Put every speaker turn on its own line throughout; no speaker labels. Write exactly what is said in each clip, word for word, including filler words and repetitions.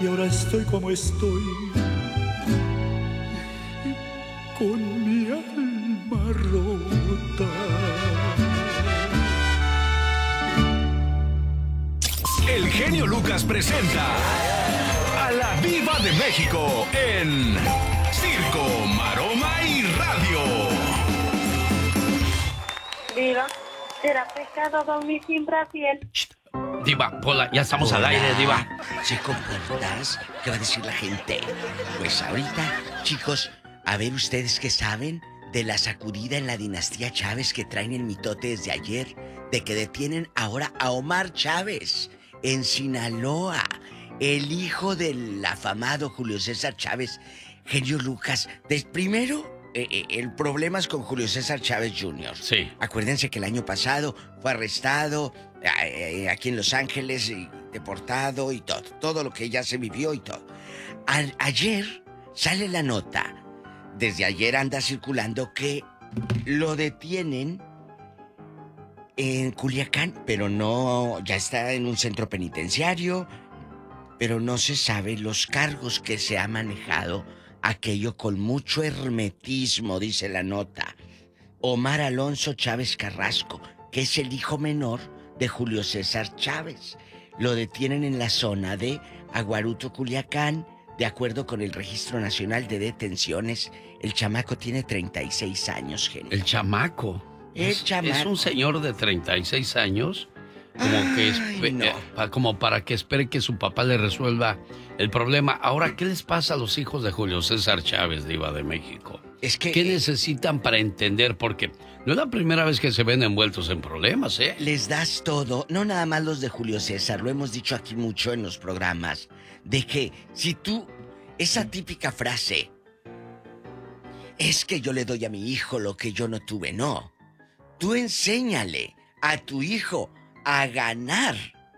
y ahora estoy como estoy, con mi alma rota.
El genio Lucas presenta a la Diva de México en Circo, Maroma y Radio.
Diva, ¿será pecado dormir sin brasier?
Diva, Pola, ya estamos Hola. Al aire, Diva.
¿Se comportas? ¿Qué va a decir la gente? Pues ahorita, chicos, a ver ustedes qué saben de la sacudida en la dinastía Chávez que traen el mitote desde ayer, de que detienen ahora a Omar Chávez en Sinaloa, el hijo del afamado Julio César Chávez. Genio Lucas, de, primero, eh, eh, el problema es con Julio César Chávez junior
Sí.
Acuérdense que el año pasado fue arrestado eh, eh, aquí en Los Ángeles, y deportado y todo, todo lo que ya se vivió y todo. A, ayer sale la nota, desde ayer anda circulando que lo detienen en Culiacán, pero no, ya está en un centro penitenciario, pero no se sabe los cargos que se ha manejado, aquello con mucho hermetismo, dice la nota. Omar Alonso Chávez Carrasco, que es el hijo menor de Julio César Chávez, lo detienen en la zona de Aguaruto, Culiacán, de acuerdo con el Registro Nacional de Detenciones. El chamaco tiene treinta y seis años, genio.
El chamaco.
El
es,
chamaco.
Es un señor de treinta y seis años, como
Ay,
que espe-
no.
eh, pa- como para que espere que su papá le resuelva el problema. Ahora, ¿qué les pasa a los hijos de Julio César Chávez, Diva de México?
Es que
¿Qué necesitan para entender? Porque no es la primera vez que se ven envueltos en problemas, ¿eh?
les das todo, no nada más los de Julio César, lo hemos dicho aquí mucho en los programas, de que si tú, esa típica frase, es que yo le doy a mi hijo lo que yo no tuve, no. Tú enséñale a tu hijo a ganar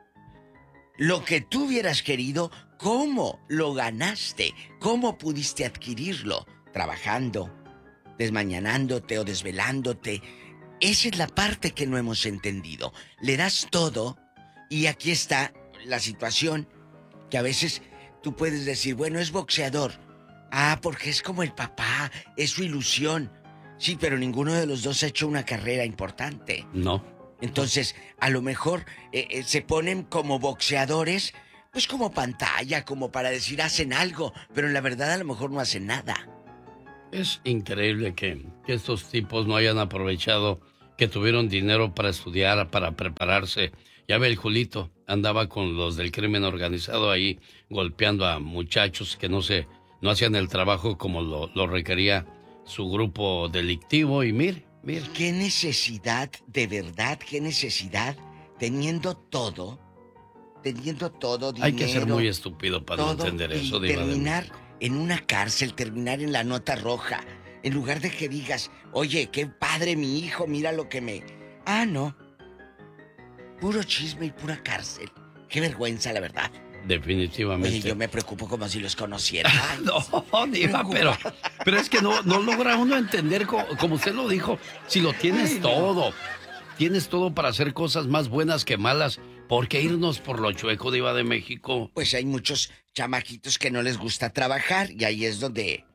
lo que tú hubieras querido, cómo lo ganaste, cómo pudiste adquirirlo, trabajando, desmañanándote o desvelándote. Esa es la parte que no hemos entendido. Le das todo y aquí está la situación que a veces tú puedes decir, bueno, es boxeador. Ah, porque es como el papá, es su ilusión. Sí, pero ninguno de los dos ha hecho una carrera importante.
No.
Entonces, a lo mejor eh, eh, se ponen como boxeadores, pues como pantalla, como para decir hacen algo, pero en la verdad a lo mejor no hacen nada.
Es increíble que, que estos tipos no hayan aprovechado que tuvieron dinero para estudiar, para prepararse. Ya ve, el Julito andaba con los del crimen organizado ahí golpeando a muchachos que no se, no hacían el trabajo como lo, lo requería su grupo delictivo. Y mire, mire.
¿Qué necesidad, de verdad, qué necesidad, teniendo todo, teniendo todo, dinero...
Hay que ser muy estúpido para
todo,
no entender
y
eso, Diva de
terminar
México.
en una cárcel, terminar en la nota roja, en lugar de que digas, oye, qué padre mi hijo, mira lo que me... Ah, no. Puro chisme y pura cárcel. Qué vergüenza, la verdad.
Definitivamente.
Oye, yo me preocupo como si los conociera. Ay,
no, Diva, pero, pero es que no, no logra uno entender, como, como usted lo dijo, si lo tienes
Ay, no.
todo, tienes todo para hacer cosas más buenas que malas, ¿por qué irnos por lo chueco, Diva de México?
Pues hay muchos chamaquitos que no les gusta trabajar y ahí es donde...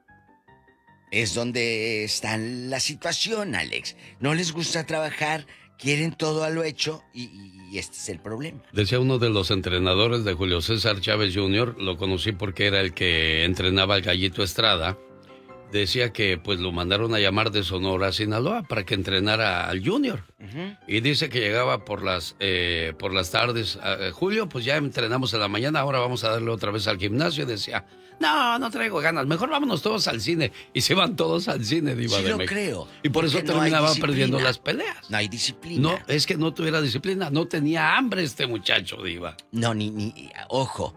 Es donde está la situación, Alex. No les gusta trabajar, quieren todo a lo hecho y, y este es el problema.
Decía uno de los entrenadores de Julio César Chávez junior, lo conocí porque era el que entrenaba al Gallito Estrada, decía que pues lo mandaron a llamar de Sonora a Sinaloa para que entrenara al Junior. Uh-huh. Y dice que llegaba por las eh, por las tardes. Eh, Julio, pues ya entrenamos en la mañana, ahora vamos a darle otra vez al gimnasio. Y decía, no, no traigo ganas, mejor vámonos todos al cine. Y se van todos al cine, Diva
sí
de
lo
México.
creo.
Y por eso
no
terminaba perdiendo las peleas.
No hay disciplina.
No, es que no tuviera disciplina, no tenía hambre este muchacho, Diva.
No, ni, ni, ojo.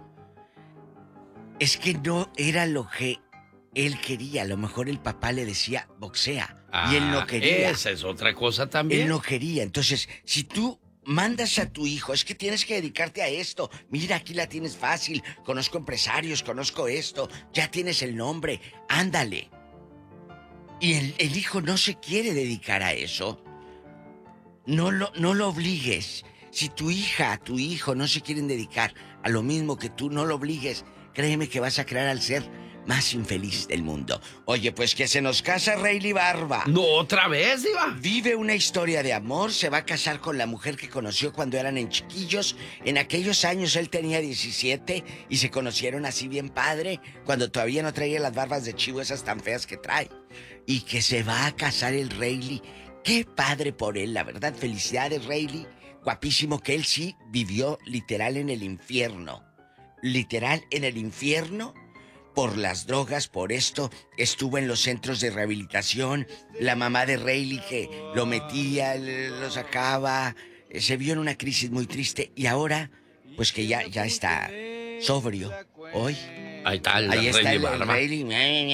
Es que no era lo que él quería. A lo mejor el papá le decía boxea.
Ah,
y él no quería.
Esa es otra cosa también.
Él no quería. Entonces, si tú mandas a tu hijo, es que tienes que dedicarte a esto. Mira, aquí la tienes fácil. Conozco empresarios, conozco esto. Ya tienes el nombre. Ándale. Y el, el hijo no se quiere dedicar a eso. No lo, no lo obligues. Si tu hija, tu hijo no se quieren dedicar a a lo mismo que tú, no lo obligues. Créeme que vas a crear al ser más infeliz del mundo. Oye, pues que se nos casa Rayleigh Barba.
No, otra vez, Diva.
Vive una historia de amor, se va a casar con la mujer que conoció cuando eran en chiquillos. En aquellos años él tenía diecisiete y se conocieron así bien padre, cuando todavía no traía las barbas de chivo esas tan feas que trae. Y que se va a casar el Rayleigh. Qué padre por él, la verdad. Felicidades, Rayleigh. Guapísimo, que él sí vivió literal en el infierno. Literal en el infierno. Por las drogas, por esto, estuvo en los centros de rehabilitación. La mamá de Rayleigh que lo metía, lo sacaba. Se vio en una crisis muy triste y ahora, pues que ya, ya está sobrio. Hoy,
ahí está el
ahí está el
Barba.
Rayleigh.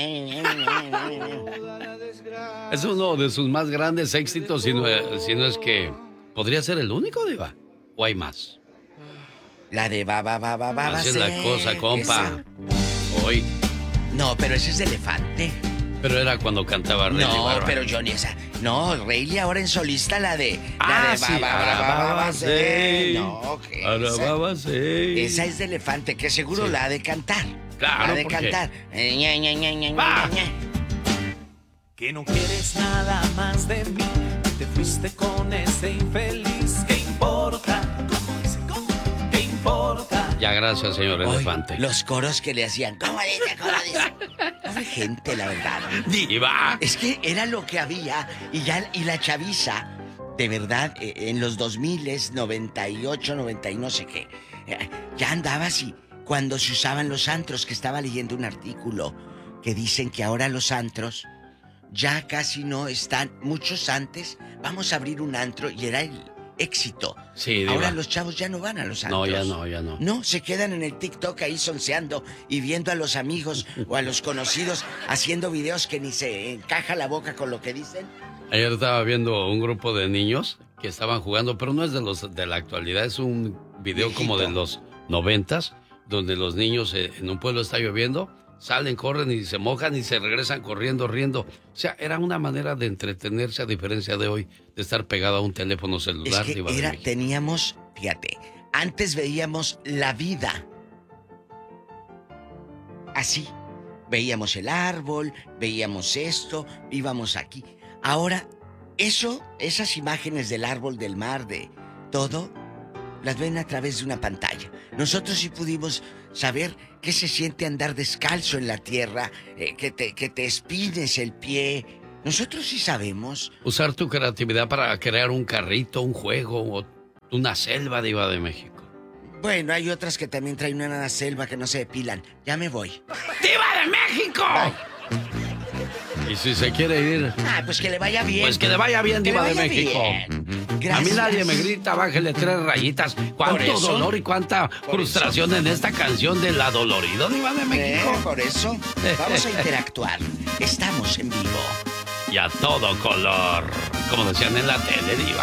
Es uno de sus más grandes éxitos, si no, si no es que podría ser el único, Diva. ¿O hay más?
La de ba ba ba ba ba.
Así es la cosa, compa.
Esa.
Hoy.
No, pero ese es de Elefante.
Pero era cuando cantaba Rayleigh
No,
Barba.
pero Johnny, esa. No, Rayleigh ahora en solista, la de.
Ah,
la de
sí.
ba, ba, ba, ba, ba, ba, sí. No, que
Ahora
esa,
va a ser.
esa es de Elefante, que seguro
Sí.
la ha de cantar.
Claro,
La ha de
¿por qué?
cantar. Eh, ña, ña, ña, ña,
Va.
ña.
Que no quieres nada más de mí, que te fuiste con ese infeliz. ¿Qué importa? ¿Cómo dice? ¿Cómo? ¿Qué importa?
Ya, gracias, señor
Hoy,
Elefante.
los coros que le hacían. ¿Cómo dice? ¿Cómo dice? Pobre gente, la verdad.
Diva.
Es que era lo que había y ya y la chaviza, de verdad, eh, en los dos mil, noventa y ocho, noventa y no sé qué, eh, ya andaba así. Cuando se usaban los antros, que estaba leyendo un artículo que dicen que ahora los antros ya casi no están, muchos antes, vamos a abrir un antro y era el éxito.
Sí, Diva.
Ahora los chavos ya no van a los antros.
No, ya no, ya no.
No, se quedan en el TikTok ahí sonseando y viendo a los amigos o a los conocidos haciendo videos que ni se encaja la boca con lo que dicen.
Ayer estaba viendo un grupo de niños que estaban jugando, pero no es de los de la actualidad, es un video
Viejito.
como de los noventas, donde los niños eh, en un pueblo está lloviendo, salen, corren y se mojan y se regresan corriendo, riendo. O sea, era una manera de entretenerse a diferencia de hoy, de estar pegado a un teléfono celular.
Es que
Diva de
era,
México.
teníamos, fíjate, antes veíamos la vida así. Veíamos el árbol, veíamos esto, íbamos aquí. Ahora, eso, esas imágenes del árbol, del mar, de todo, las ven a través de una pantalla. Nosotros sí pudimos saber qué se siente andar descalzo en la tierra, eh, que te, que te espines el pie. Nosotros sí sabemos.
Usar tu creatividad para crear un carrito, un juego, o una selva, Diva de México.
Bueno, hay otras que también traen una selva que no se depilan. Ya me voy.
¡Diva de México! Y si se quiere ir,
Ah, pues que le vaya bien.
pues que le vaya bien,
Que le
Diva de
vaya
México.
bien.
A mí
Gracias.
nadie me grita, bájele tres rayitas.
Por
Cuánto
eso.
dolor y cuánta frustración en esta canción de La Dolorida, Diva de
Eh,
México.
por eso, vamos a interactuar. Estamos en vivo.
Y a todo color. Como decían en la tele, Diva.